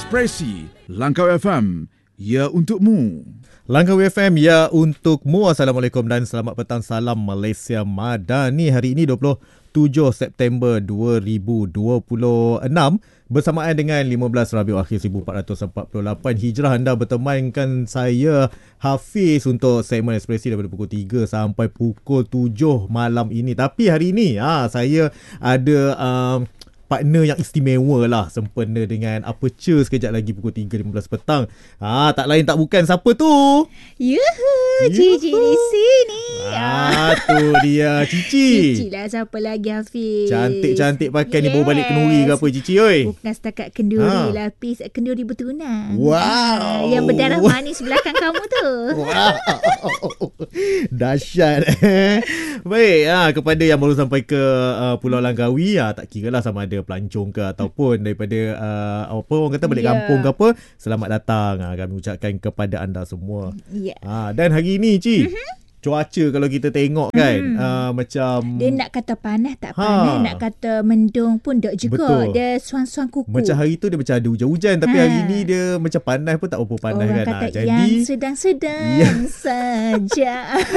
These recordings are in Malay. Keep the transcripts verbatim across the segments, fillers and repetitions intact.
Ekspresi Langkawi F M, ya untukmu. Langkawi F M, ya untukmu. Assalamualaikum dan selamat petang. Salam Malaysia Madani. Hari ini dua puluh tujuh September dua ribu dua puluh enam, bersamaan dengan lima belas Rabiul Akhir seribu empat ratus empat puluh lapan Hijrah. Anda bertemankan saya Hafiz untuk segmen Ekspresi daripada pukul tiga sampai pukul tujuh malam ini. Tapi hari ini ha, saya ada um, partner yang istimewa lah, sempena dengan Aperture sekejap lagi pukul tiga lima belas petang. Ah, tak lain tak bukan, siapa tu? Yuhu, Cici di sini. Ah, tu dia Cici. Cici lah, siapa lagi Hafiz? Cantik-cantik pakai yes. ni, bawa balik Yes. kenduri ke apa Cici oi? Bukan setakat kenduri Ha. lah, Hafiz. Kenduri bertunang. Wow. Ah, yang berdarah manis belakang kamu tu. Wow. Dahsyat. Baik, ha, kepada yang baru sampai ke uh, Pulau Langkawi, ha, tak kira lah sama ada pelancong ke ataupun daripada uh, apa orang kata balik Yeah. kampung ke apa, selamat datang. Ha, kami ucapkan kepada anda semua. Ya. Ha, dan hari ini Ci, mm-hmm. cuaca kalau kita tengok kan, mm. uh, macam Dia nak kata panas tak Ha. panas, nak kata mendung pun tak juga. Betul. Dia suan-suan kuku. macam hari tu dia macam ada hujan-hujan, tapi Ha. hari ni dia macam panas pun tak apa panas. Orang kan. kata Ha, jadi yang sedang-sedang Ya. saja.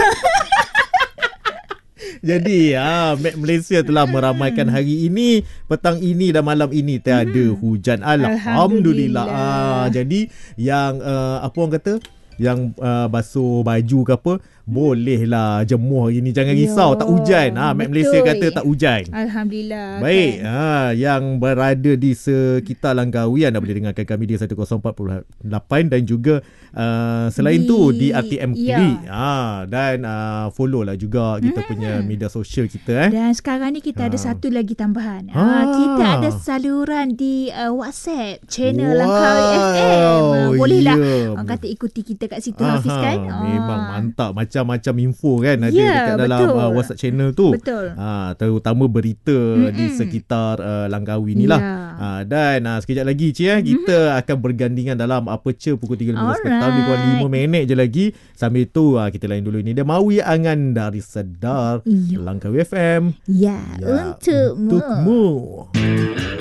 Jadi ah, Met Malaysia telah meramaikan hari ini, petang ini dan malam ini tiada hmm. hujan. Alhamdulillah. Alhamdulillah. Ah, jadi yang uh, apa orang kata, yang uh, basuh baju ke apa, bolehlah jemur hari ni. Jangan Yo, risau, tak hujan. Ah, Met Malaysia betul. kata tak hujan. Alhamdulillah. Baik, Kan? ha, yang berada di sekitar Langkawi, anda boleh dengarkan kami di seratus empat puluh lapan dan juga uh, selain Di- tu di R T M K. ya. Ha, dan uh, follow lah juga kita Hmm. punya media sosial kita. Eh. Dan sekarang ni kita ada Ha. satu lagi tambahan. Ha. Ha. Kita ada saluran di uh, WhatsApp channel Wow, Langkawi F M. Uh, bolehlah ya. orang kata ikuti kita kat situ, Hafiz Aha, kan. memang Ah. mantap. Macam-macam info kan ada Ya, dekat dalam betul. uh, WhatsApp channel tu. Betul. Ha, terutama berita Mm-mm. di sekitar uh, Langkawi ni lah. Ya. Ha, dan uh, sekejap lagi Cik, eh, kita mm-hmm. akan bergandingan dalam Aperture pukul tiga lima belas petang. Lebih kurang lima minit je lagi. Sambil tu uh, kita lain dulu ini dia Mawi Angan dari Sedar Ya. Langkawi F M. Ya, Ya, untukmu. untukmu.